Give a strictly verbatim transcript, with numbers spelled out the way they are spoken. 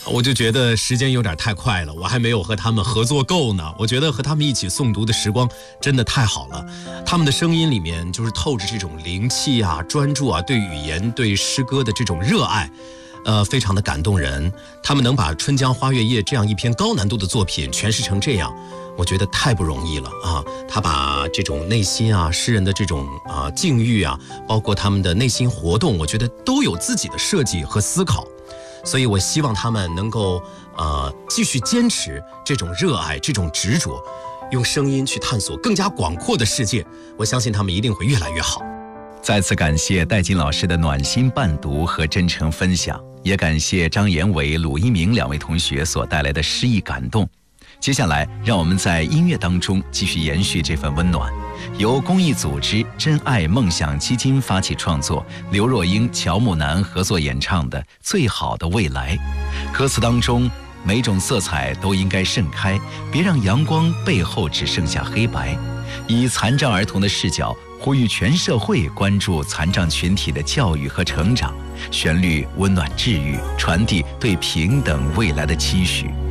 我就觉得时间有点太快了，我还没有和他们合作够呢。我觉得和他们一起诵读的时光真的太好了，他们的声音里面就是透着这种灵气啊、专注啊，对语言、对诗歌的这种热爱。呃，非常的感动人。他们能把《春江花月夜》这样一篇高难度的作品诠释成这样，我觉得太不容易了啊！他把这种内心啊、诗人的这种啊境遇啊，包括他们的内心活动，我觉得都有自己的设计和思考。所以我希望他们能够呃继续坚持这种热爱、这种执着，用声音去探索更加广阔的世界。我相信他们一定会越来越好。 再次感谢戴金老师的暖心伴读和真诚分享，也感谢张延伟、鲁一鸣两位同学所带来的诗意感动。接下来，让我们在音乐当中继续延续这份温暖。由公益组织真爱梦想基金发起创作，刘若英、乔木楠合作演唱的《最好的未来》。歌词当中，每种色彩都应该盛开，别让阳光背后只剩下黑白。以残障儿童的视角，呼吁全社会关注残障群体的教育和成长，旋律温暖治愈，传递对平等未来的期许。